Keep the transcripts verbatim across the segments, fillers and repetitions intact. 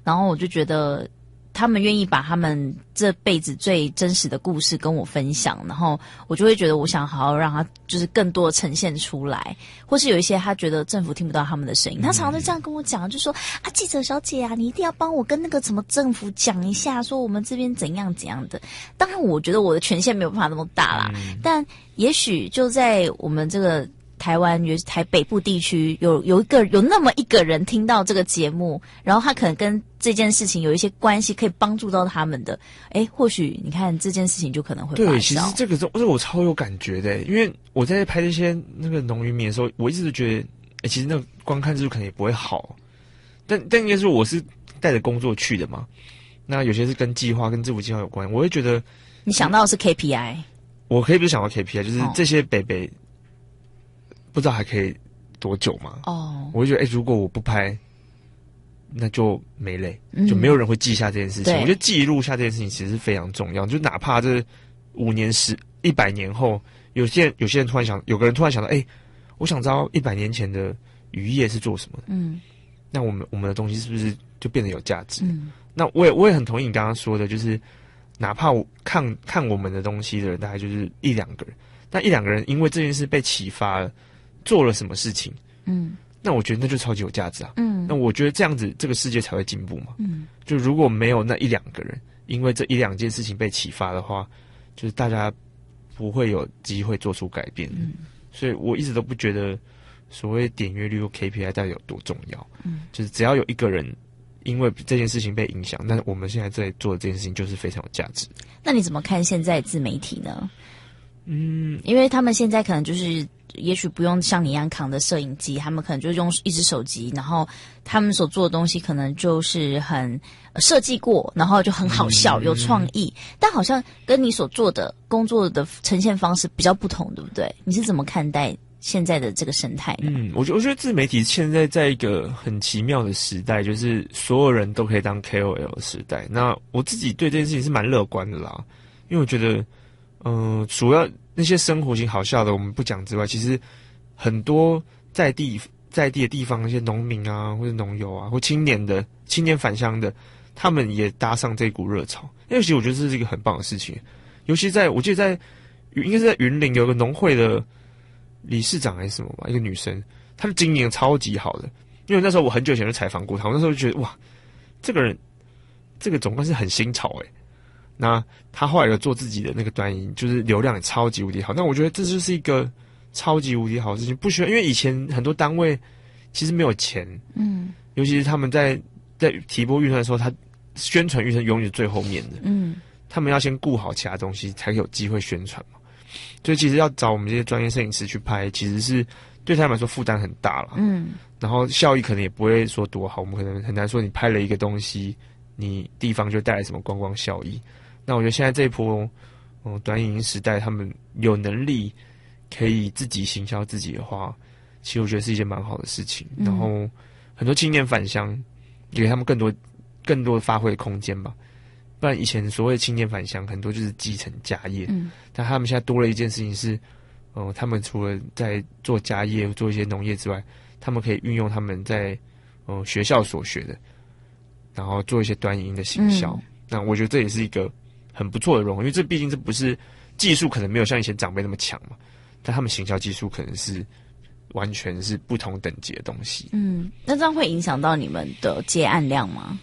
然后我就觉得他们愿意把他们这辈子最真实的故事跟我分享，然后我就会觉得我想好好让他就是更多的呈现出来，或是有一些他觉得政府听不到他们的声音，他常常就这样跟我讲，就说啊记者小姐啊，你一定要帮我跟那个什么政府讲一下，说我们这边怎样怎样的。当然我觉得我的权限没有办法那么大啦，嗯、但也许就在我们这个台湾，尤其台北部地区，有有一个有那么一个人听到这个节目，然后他可能跟这件事情有一些关系，可以帮助到他们的，哎，或许你看这件事情就可能会发酵。 对，其实这个这个我超有感觉的，因为我在拍这些那个农渔民的时候，我一直都觉得，哎，其实那个观看数可能也不会好，但但应该说我是带着工作去的嘛，那有些是跟计划跟政府计划有关，我会觉得你想到的是 K P I， 我可以不是想到 K P I， 就是这些北北。不知道还可以多久嘛？哦， oh. 我就觉得，哎、欸，如果我不拍，那就没嘞，嗯、就没有人会记下这件事情。我觉得记录下这件事情其实是非常重要，就哪怕这五年、十、一百年后，有些人有些人突然想，有个人突然想到，哎、欸，我想知道一百年前的渔业是做什么的。嗯，那我们我们的东西是不是就变得有价值？嗯，那我也我也很同意你刚刚说的，就是哪怕我看看我们的东西的人，大概就是一两个人，但一两个人因为这件事被启发了。做了什么事情？嗯，那我觉得那就超级有价值啊。嗯，那我觉得这样子这个世界才会进步嘛。嗯，就如果没有那一两个人，因为这一两件事情被启发的话，就是大家不会有机会做出改变。嗯，所以我一直都不觉得所谓点阅率或 K P I 到底有多重要。嗯，就是只要有一个人因为这件事情被影响，那我们现在在做的这件事情就是非常有价值。 那你怎么看现在自媒体呢？嗯，因为他们现在可能就是也许不用像你一样扛着摄影机，他们可能就用一只手机，然后他们所做的东西可能就是很设计过，然后就很好笑、嗯、有创意，但好像跟你所做的工作的呈现方式比较不同，对不对？你是怎么看待现在的这个生态呢？ 嗯，我觉得我觉得自媒体现在在一个很奇妙的时代，就是所有人都可以当 K O L 的时代。那我自己对这件事情是蛮乐观的啦，因为我觉得嗯、呃，主要那些生活型好笑的我们不讲之外，其实很多在地在地的地方，那些农民啊，或者农友啊，或青年的青年返乡的，他们也搭上这股热潮。因为其实我觉得这是一个很棒的事情，尤其在我记得在应该是在云林有个农会的理事长还是什么吧，一个女生，她的经营超级好的。因为那时候我很久以前就采访过她，我那时候就觉得哇，这个人这个总算是很新潮诶、欸。那他后来有做自己的那个短影，就是流量也超级无敌好。那我觉得这就是一个超级无敌好的事情，不需要，因为以前很多单位其实没有钱，嗯，尤其是他们在在提拨预算的时候，他宣传预算永远是最后面的，嗯，他们要先顾好其他东西，才有机会宣传嘛。所以其实要找我们这些专业摄影师去拍，其实是对他们来说负担很大了，嗯，然后效益可能也不会说多好，我们可能很难说你拍了一个东西，你地方就带来什么观光效益。那我觉得现在这一波，嗯，短影音时代，他们有能力可以自己行销自己的话，其实我觉得是一件蛮好的事情。嗯、然后很多青年返乡，也给他们更多、更多的发挥的空间吧。不然以前所谓的青年返乡，很多就是继承家业，嗯，但他们现在多了一件事情是，嗯、呃，他们除了在做家业、做一些农业之外，他们可以运用他们在嗯、呃、学校所学的，然后做一些短影音的行销。嗯、那我觉得这也是一个很不错的融合，因为这毕竟这不是技术，可能没有像以前长辈那么强嘛，但他们行销技术可能是完全是不同等级的东西。嗯， 那这样会影响到你们的接案量吗？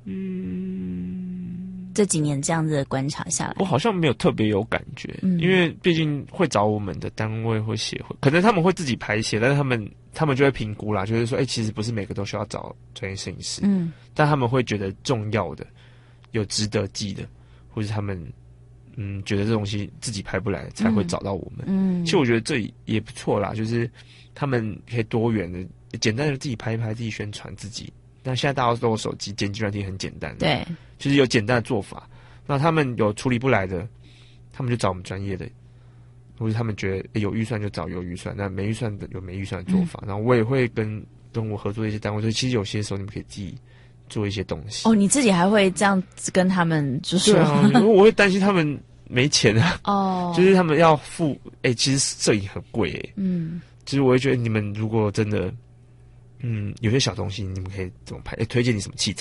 嗯，这几年这样子的观察下来， 我好像没有特别有感觉，嗯、因为毕竟会找我们的单位或协会，可能他们会自己排写，但是他们他们就会评估啦，就是说，哎、欸，其实不是每个都需要找专业摄影师，嗯，但他们会觉得重要的、有值得记的。或是他们嗯觉得这东西自己拍不来才会找到我们，嗯，其实我觉得这也不错啦，就是他们可以多元的、简单的自己拍一拍、自己宣传自己。那现在大家都有手机，剪辑软体很简单， 对， 就是有简单的做法。那他们有处理不来的，他们就找我们专业的，或者他们觉得、欸、有预算就找有预算，那没预算的有没预算的做法。嗯、然后我也会跟跟我合作的一些单位说，其实有些时候你们可以自己做一些东西。 哦，你自己还会这样子跟他们就说？ 对啊，因为我会担心他们没钱啊。哦，就是他们要付，哎、欸，其实摄影很贵哎、欸。嗯，其实我会觉得你们如果真的，嗯，有些小东西你们可以怎么拍？哎、欸，推荐你什么器材？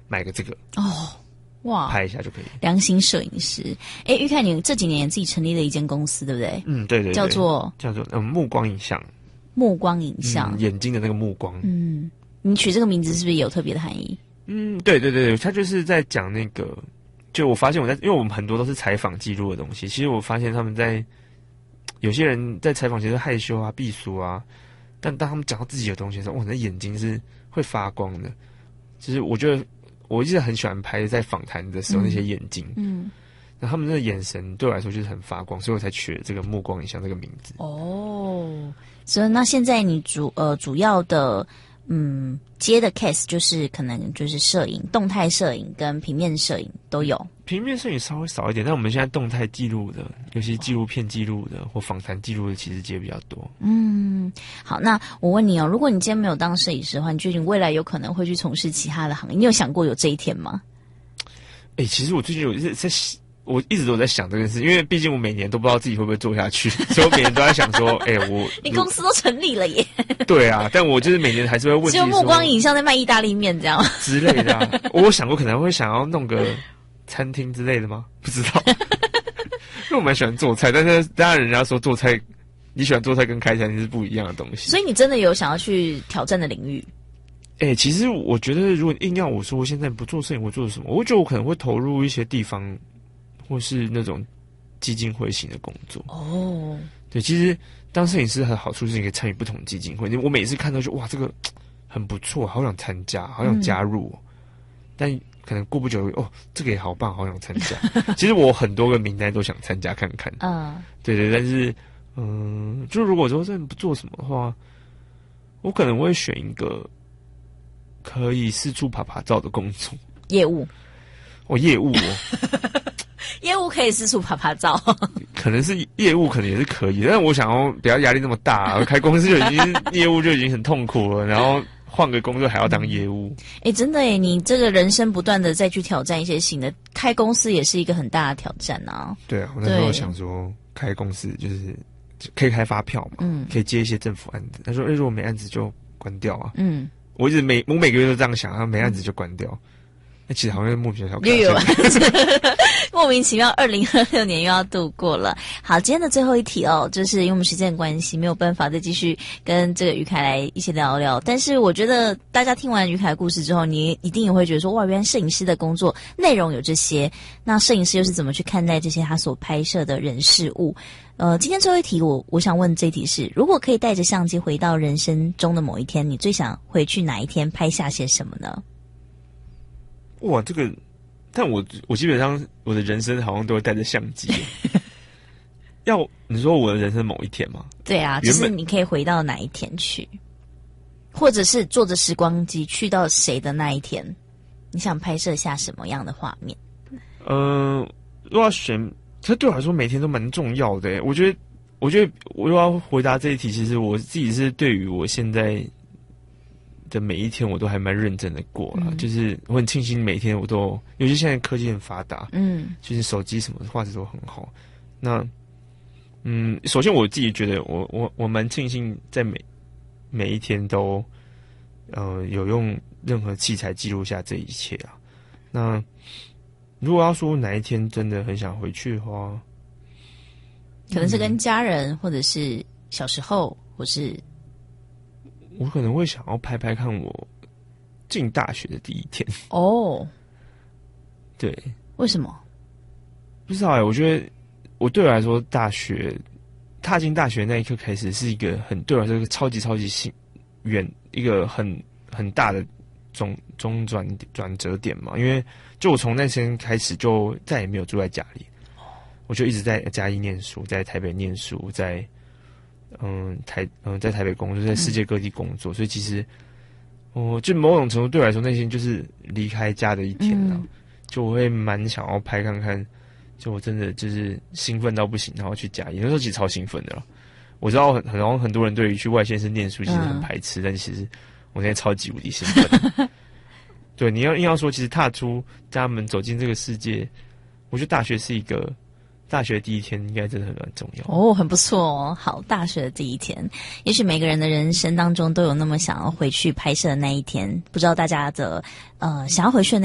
买个这个哦，哇， 拍一下就可以。 良心摄影师，哎，玉凯，你这几年自己成立了一间公司，对不对？ 嗯，对对对， 叫做叫做嗯目光影像， 目光影像， 嗯，眼睛的那个目光。 嗯，你取这个名字是不是有特别的含义？ 嗯，对对对，他就是在讲那个，就我发现我在，因为我们很多都是采访记录的东西，其实我发现他们在有些人在采访其实害羞啊、避俗啊，但当他们讲到自己的东西的时候，哇，那眼睛是会发光的。其实我觉得我一直很喜欢拍在访谈的时候那些眼睛，嗯，那他们的眼神对我来说就是很发光，所以我才取了这个目光影像这个名字。 哦，所以那现在你主呃主要的。嗯，接的 case 就是可能就是摄影、动态摄影跟平面摄影都有。 平面摄影稍微少一点，但我们现在动态记录的，尤其纪录片记录的或访谈记录的，其实接比较多。 嗯，好，那我问你哦，如果你今天没有当摄影师的话，你觉得你未来有可能会去从事其他的行业？你有想过有这一天吗？ 哎、欸，其实我最近有在。我一直都在想这件事，因为毕竟我每年都不知道自己会不会做下去，所以我每年都在想说，哎、欸，我你公司都成立了耶。 对啊，但我就是每年还是会问自己说， 只有目光影像在卖意大利面这样之类的、啊。我有想过可能会想要弄个餐厅之类的吗？不知道，因为我蛮喜欢做菜，但是当然人家说做菜，你喜欢做菜跟开餐厅是不一样的东西。 所以你真的有想要去挑战的领域？ 哎、欸，其实我觉得，如果硬要我说，我现在不做摄影，我做什么？我觉得我可能会投入一些地方。或是那种基金会型的工作哦，对，其实当摄影师的好处是你可以参与不同基金会。我每次看到就哇，这个很不错，好想参加，好想加入、哦嗯。但可能过不久哦，这个也好棒，好想参加。其实我很多个名单都想参加看看。嗯，对对，但是嗯，就如果说真的不做什么的话，我可能会选一个可以四处爬爬照的工作， 业务。 哦，业务哦。 业务可以四处爬爬照， 可能是业务，可能也是可以，但是我想要不要压力那么大，开公司就已经业务就已经很痛苦了，然后换个工作还要当业务。 哎、欸，真的耶，你这个人生不断的再去挑战一些新的，开公司也是一个很大的挑战啊。 对啊，我那时候想说开公司就是可以开发票嘛，嗯，可以接一些政府案子。他说，哎、欸，如果没案子就关掉啊。嗯，我一直每我每个月都这样想，然后没案子就关掉。那、欸、其实好像莫名其妙， 又有莫名其妙，二零二六年又要度过了。好，今天的最后一题哦，就是因为我们时间的关系，没有办法再继续跟这个于凯来一起聊聊。但是我觉得大家听完于凯的故事之后，你一定也会觉得说，哇，原来摄影师的工作内容有这些。那摄影师又是怎么去看待这些他所拍摄的人事物？呃，今天最后一题，我我想问这一题是：如果可以带着相机回到人生中的某一天，你最想回去哪一天拍下些什么呢？ 哇，这个，但我我基本上我的人生好像都会带着相机。要你说我的人生某一天吗？ 对啊，就是你可以回到哪一天去，或者是坐着时光机去到谁的那一天，你想拍摄下什么样的画面？ 嗯、呃，如果要选，这对我来说每天都蛮重要的。我觉得，我觉得我要回答这一题，其实我自己是对于我现在的每一天我都还蛮认真的过啦、嗯、就是我很庆幸每一天我都，尤其现在科技很发达，嗯，就是手机什么画质都很好。那，嗯，首先我自己觉得我我我蛮庆幸在每每一天都，呃，有用任何器材记录下这一切啊。那如果要说哪一天真的很想回去的话， 可能是跟家人，嗯、或者是小时候，或是。 我可能会想要拍拍看我进大学的第一天哦， 对， 为什么？ 不知道哎、欸，我觉得我对我来说，大学踏进大学那一刻开始是一个很对我来说一个超级超级幸远一个很很大的中中转转折点嘛，因为就我从那天开始就再也没有住在家里，我就一直在嘉义念书，在台北念书，在。嗯，台嗯，在台北工作，在世界各地工作，嗯、所以其实，哦、呃，就某种程度对我来说，那天就是离开家的一天了、嗯。就我会蛮想要拍看看，就我真的就是兴奋到不行，然后去嘉义，那时候其实超兴奋的了。我知道很很多很多人对于去外县市念书其实很排斥，嗯、但其实我现在超级无敌兴奋。对，你要硬要说，其实踏出家门走进这个世界，我觉得大学是一个。大学第一天应该真的很蛮重要哦，很不错哦。好，大学的第一天，也许每个人的人生当中都有那么想要回去拍摄的那一天，不知道大家的呃想要回去的那